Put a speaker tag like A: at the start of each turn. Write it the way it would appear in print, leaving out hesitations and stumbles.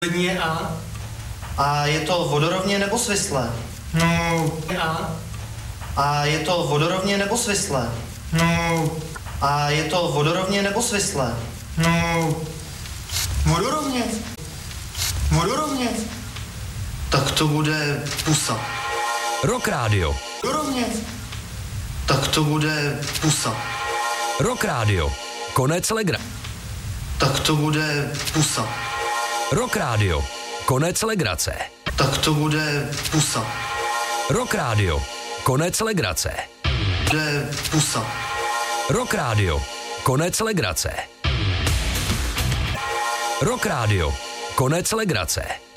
A: Je A.
B: A je to vodorovně nebo svislé?
A: No, A.
B: A je to vodorovně nebo svislé?
A: No,
B: A je to vodorovně nebo svislé?
A: no,
B: Vodorovně. Vodorovně. Tak to bude pusa.
C: Rock Radio.
B: Vodorovně. Tak to bude pusa.
C: Rock Radio. Konec legrace.
B: Tak to bude pusa.
C: Rock Radio. Konec legrace.
B: Tak to bude pusa.
C: Rock Radio. Konec legrace.
B: Bude pusa.
C: Rock Radio. Konec legrace. Rock Radio. Konec legrace.